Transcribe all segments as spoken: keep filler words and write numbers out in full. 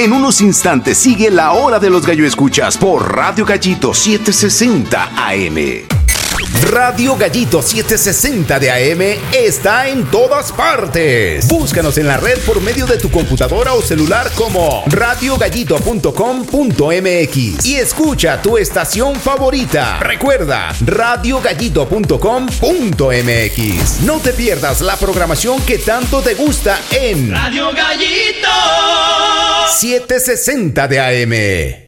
En unos instantes sigue la hora de los gallo escuchas por Radio Gallito setecientos sesenta A M. Radio Gallito setecientos sesenta de A M está en todas partes. Búscanos en la red por medio de tu computadora o celular como radio gallito punto com punto m x y escucha tu estación favorita. Recuerda, radio gallito punto com punto m x. No te pierdas la programación que tanto te gusta en Radio Gallito setecientos sesenta de A M.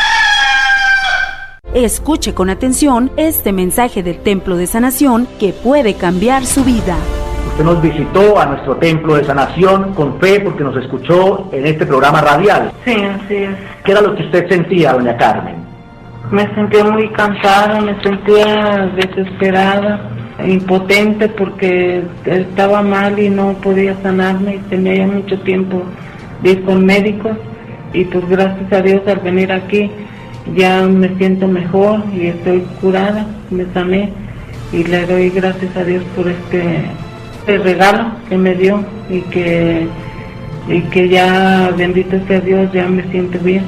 Escuche con atención este mensaje del Templo de Sanación que puede cambiar su vida. Usted nos visitó a nuestro Templo de Sanación con fe porque nos escuchó en este programa radial. Sí, así es. ¿Qué era lo que usted sentía, doña Carmen? Me sentía muy cansada, me sentía desesperada, impotente porque estaba mal y no podía sanarme y tenía ya mucho tiempo de ir con médicos y pues gracias a Dios al venir aquí ya me siento mejor y estoy curada, me sané y le doy gracias a Dios por este, este regalo que me dio y que, y que ya, bendito sea Dios, ya me siento bien.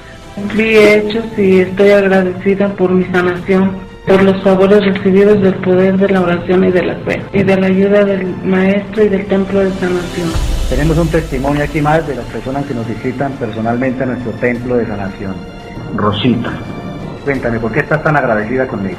Vi hechos y estoy agradecida por mi sanación, por los favores recibidos del poder de la oración y de la fe y de la ayuda del Maestro y del Templo de Sanación. Tenemos un testimonio aquí más de las personas que nos visitan personalmente a nuestro Templo de Sanación. Rosita, cuéntame, ¿por qué estás tan agradecida conmigo?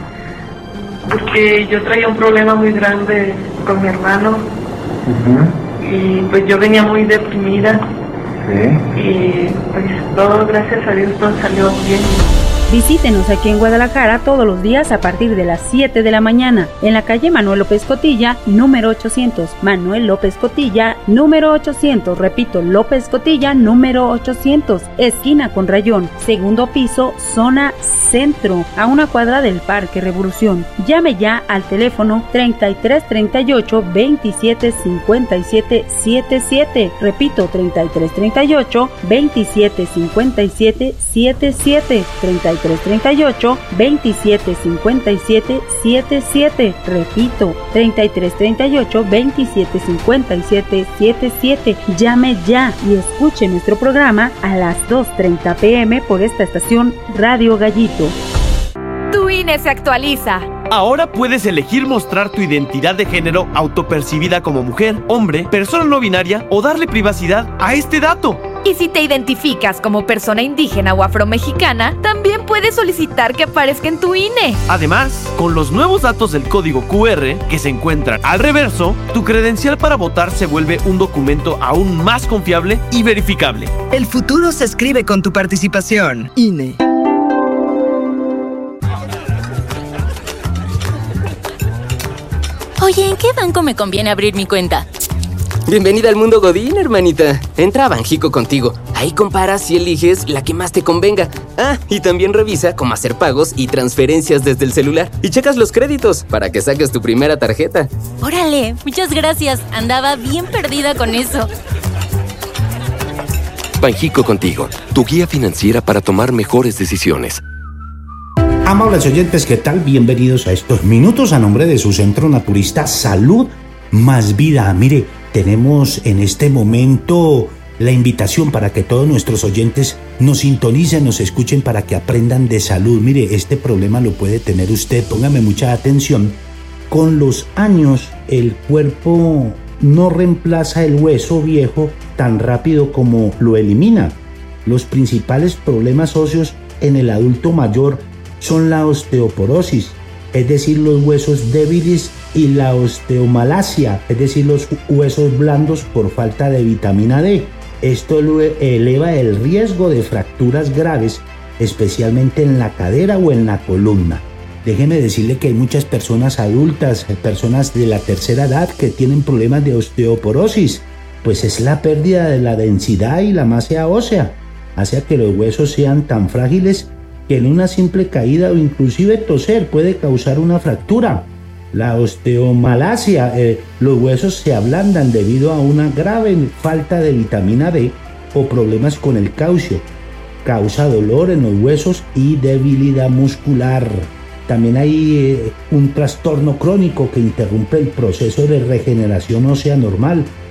Porque yo traía un problema muy grande con mi hermano uh-huh. y pues yo venía muy deprimida sí. y pues todo gracias a Dios todo salió bien. Visítenos aquí en Guadalajara todos los días a partir de las siete de la mañana en la calle Manuel López Cotilla, número ochocientos. Manuel López Cotilla, número ochocientos. Repito, López Cotilla, número ochocientos. Esquina con Rayón, segundo piso, zona centro, a una cuadra del Parque Revolución. Llame ya al teléfono treinta y tres treinta y ocho veintisiete cincuenta y siete setenta y siete. Repito, treinta y tres treinta y ocho veintisiete cincuenta y siete setenta y siete. treinta y tres treinta y ocho veintisiete cincuenta y siete setenta y siete. Repito, treinta y tres treinta y ocho veintisiete cincuenta y siete setenta y siete. Llame ya y escuche nuestro programa a las dos treinta pm por esta estación Radio Gallito. Tu I N E se actualiza. Ahora puedes elegir mostrar tu identidad de género autopercibida como mujer, hombre, persona no binaria o darle privacidad a este dato. Y si te identificas como persona indígena o afromexicana, también puedes solicitar que aparezca en tu I N E. Además, con los nuevos datos del código Q R que se encuentran al reverso, tu credencial para votar se vuelve un documento aún más confiable y verificable. El futuro se escribe con tu participación. I N E. Oye, ¿en qué banco me conviene abrir mi cuenta? Bienvenida al mundo Godín, hermanita. Entra a Banjico contigo. Ahí comparas y eliges la que más te convenga. Ah, y también revisa cómo hacer pagos y transferencias desde el celular. Y checas los créditos para que saques tu primera tarjeta. Órale, muchas gracias. Andaba bien perdida con eso. Banjico contigo, tu guía financiera para tomar mejores decisiones. Amables oyentes, ¿qué tal? Bienvenidos a estos minutos a nombre de su centro naturista Salud Más Vida. Mire, tenemos en este momento la invitación para que todos nuestros oyentes nos sintonicen, nos escuchen para que aprendan de salud. Mire, este problema lo puede tener usted, póngame mucha atención. Con los años, el cuerpo no reemplaza el hueso viejo tan rápido como lo elimina. Los principales problemas óseos en el adulto mayor son la osteoporosis, es decir, los huesos débiles, y la osteomalacia, es decir, los huesos blandos por falta de vitamina D. Esto eleva el riesgo de fracturas graves, especialmente en la cadera o en la columna. Déjeme decirle que hay muchas personas adultas, personas de la tercera edad que tienen problemas de osteoporosis, pues es la pérdida de la densidad y la masa ósea, hace que los huesos sean tan frágiles que en una simple caída o inclusive toser puede causar una fractura. La osteomalacia, eh, los huesos se ablandan debido a una grave falta de vitamina D o problemas con el calcio. Causa dolor en los huesos y debilidad muscular. También hay eh, un trastorno crónico que interrumpe el proceso de regeneración ósea normal,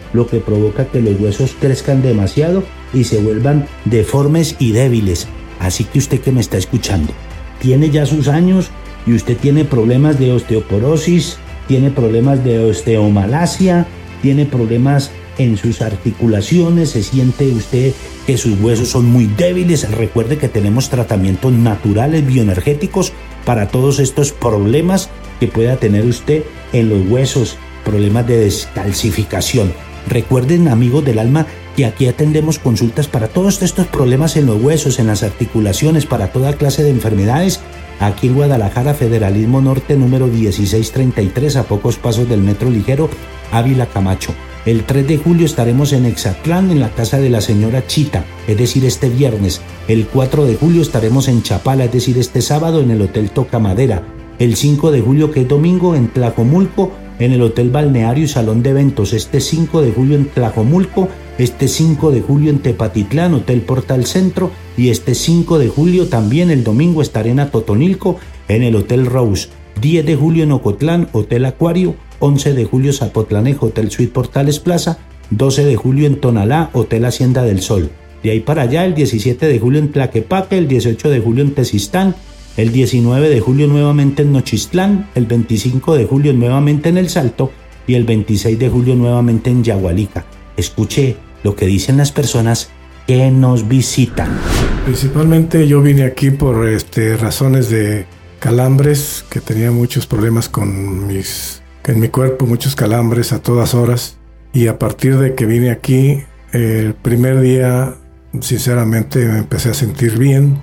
lo que provoca que los huesos crezcan demasiado y se vuelvan deformes y débiles. Así que usted que me está escuchando, tiene ya sus años y usted tiene problemas de osteoporosis, tiene problemas de osteomalacia, tiene problemas en sus articulaciones, se siente usted que sus huesos son muy débiles. Recuerde que tenemos tratamientos naturales, bioenergéticos para todos estos problemas que pueda tener usted en los huesos, problemas de descalcificación. Recuerden, amigos del alma, que aquí atendemos consultas para todos estos problemas en los huesos, en las articulaciones, para toda clase de enfermedades. Aquí en Guadalajara, Federalismo Norte, número dieciséis treinta y tres, a pocos pasos del Metro Ligero, Ávila Camacho. El tres de julio estaremos en Exatlán, en la casa de la señora Chita, es decir, este viernes. El cuatro de julio estaremos en Chapala, es decir, este sábado, en el Hotel Tocamadera. El cinco de julio, que es domingo, en Tlajomulco, en el Hotel Balneario y Salón de Eventos. Este cinco de julio en Tlajomulco, este cinco de julio en Tepatitlán, Hotel Portal Centro, y este cinco de julio también el domingo estaré en Atotonilco, en el Hotel Rose. diez de julio en Ocotlán, Hotel Acuario. once de julio Zapotlanejo, Hotel Suite Portales Plaza. doce de julio en Tonalá, Hotel Hacienda del Sol. De ahí para allá, el diecisiete de julio en Tlaquepaque, el dieciocho de julio en Tezistán, el diecinueve de julio nuevamente en Nochistlán, el veinticinco de julio nuevamente en El Salto y el veintiséis de julio nuevamente en Yagualica. Escuche lo que dicen las personas que nos visitan. Principalmente yo vine aquí por este, razones de calambres, que tenía muchos problemas con mis, en mi cuerpo, muchos calambres a todas horas, y a partir de que vine aquí, el primer día sinceramente me empecé a sentir bien,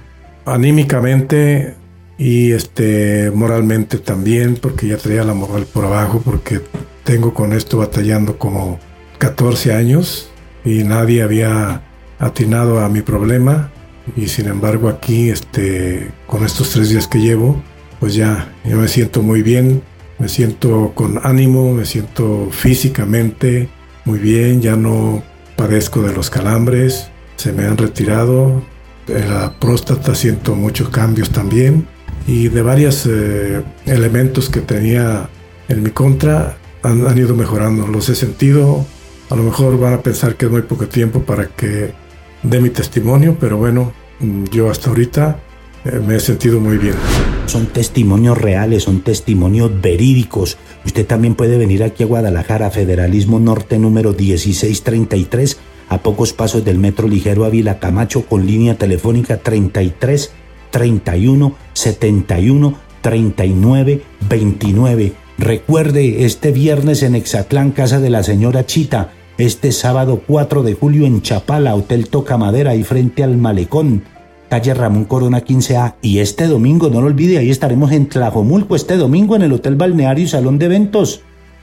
anímicamente y este moralmente también, porque ya traía la moral por abajo, porque tengo con esto batallando como catorce años y nadie había atinado a mi problema, y sin embargo aquí este con estos tres días que llevo, pues ya yo me siento muy bien, me siento con ánimo, me siento físicamente muy bien, ya no padezco de los calambres, se me han retirado. En la próstata siento muchos cambios también, y de varios eh, elementos que tenía en mi contra han, han ido mejorando, los he sentido. A lo mejor van a pensar que es muy poco tiempo para que dé mi testimonio, pero bueno, yo hasta ahorita eh, me he sentido muy bien. Son testimonios reales, son testimonios verídicos. Usted también puede venir aquí a Guadalajara, Federalismo Norte número dieciséis treinta y tres, a pocos pasos del Metro Ligero Ávila Camacho, con línea telefónica treinta y tres, treinta y uno, setenta y uno, treinta y nueve, veintinueve. Recuerde, este viernes en Exatlán, casa de la señora Chita. Este sábado cuatro de julio en Chapala, Hotel Tocamadera, y frente al Malecón, calle Ramón Corona quince A. Y este domingo, no lo olvide, ahí estaremos en Tlajomulco, este domingo en el Hotel Balneario y Salón de Eventos.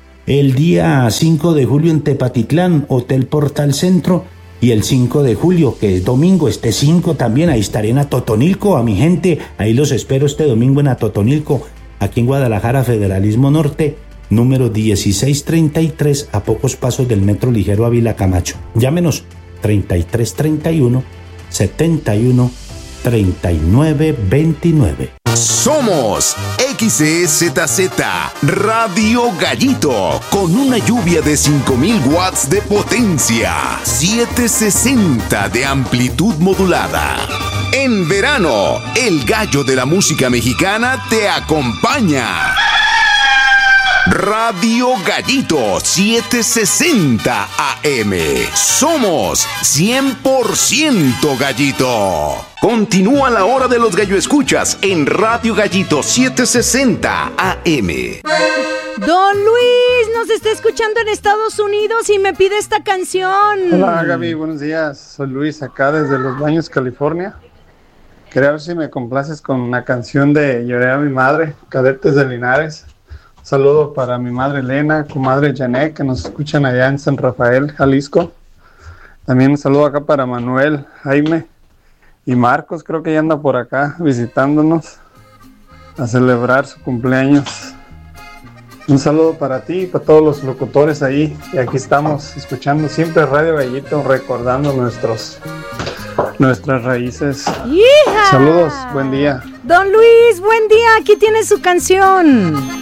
El día cinco de julio en Tepatitlán, Hotel Portal Centro. Y el cinco de julio, que es domingo, este cinco también, ahí estaré en Atotonilco. A mi gente, ahí los espero este domingo en Atotonilco, aquí en Guadalajara, Federalismo Norte, número dieciséis treinta y tres, a pocos pasos del Metro Ligero Ávila Camacho. Llámenos treinta y tres treinta y uno, setenta y uno, treinta y nueve, veintinueve. Somos X E Z Z Radio Gallito, con una lluvia de cinco mil watts de potencia, setecientos sesenta de amplitud modulada. En verano, el gallo de la música mexicana te acompaña. Radio Gallito setecientos sesenta A M. Somos cien por ciento gallito. Continúa la hora de los gallo escuchas en Radio Gallito setecientos sesenta A M. Don Luis nos está escuchando en Estados Unidos y me pide esta canción. Hola Gaby, buenos días. Soy Luis, acá desde Los Baños, California. Quería ver si me complaces con una canción de Lloré a mi madre, Cadetes de Linares. Un saludo para mi madre Elena, comadre Janet, que nos escuchan allá en San Rafael, Jalisco. También un saludo acá para Manuel, Jaime y Marcos, creo que ya anda por acá visitándonos a celebrar su cumpleaños. Un saludo para ti y para todos los locutores ahí. Y aquí estamos escuchando siempre Radio Gallito, recordando nuestros, nuestras raíces. ¡Hija! Saludos, buen día. Don Luis, buen día, aquí tiene su canción.